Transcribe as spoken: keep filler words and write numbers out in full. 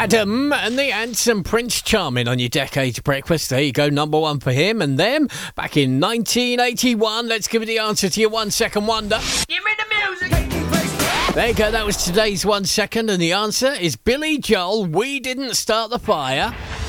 Adam and the Ants and Prince Charming on your Decades Breakfast. There you go, number one for him and them back in nineteen eighty-one. Let's give it the answer to your one second wonder. Give me the music. There you go, that was today's one second, and the answer is Billy Joel, We Didn't Start the Fire.